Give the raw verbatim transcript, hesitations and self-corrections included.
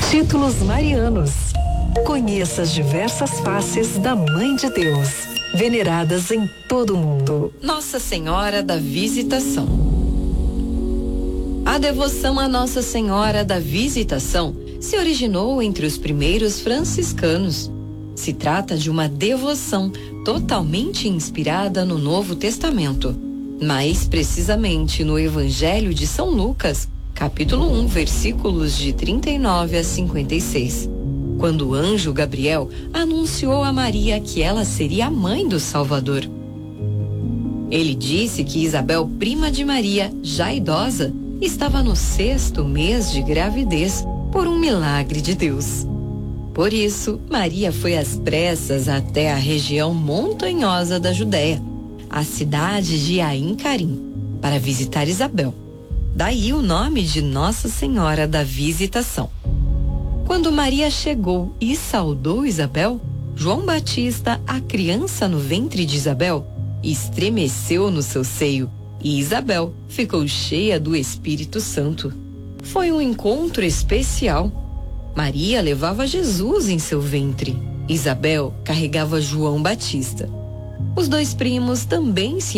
Títulos marianos. Conheça as diversas faces da Mãe de Deus, veneradas em todo o mundo. Nossa Senhora da Visitação. A devoção a Nossa Senhora da Visitação se originou entre os primeiros franciscanos. Se trata de uma devoção totalmente inspirada no Novo Testamento, mais precisamente no Evangelho de São Lucas, capítulo um, versículos de trinta e nove a cinquenta e seis, quando o anjo Gabriel anunciou a Maria que ela seria a mãe do Salvador. Ele disse que Isabel, prima de Maria, já idosa, estava no sexto mês de gravidez por um milagre de Deus. Por isso, Maria foi às pressas até a região montanhosa da Judéia, a cidade de Ain Carim, para visitar Isabel. Daí o nome de Nossa Senhora da Visitação. Quando Maria chegou e saudou Isabel, João Batista, a criança no ventre de Isabel, estremeceu no seu seio e Isabel ficou cheia do Espírito Santo. Foi um encontro especial. Maria levava Jesus em seu ventre. Isabel carregava João Batista. Os dois primos também se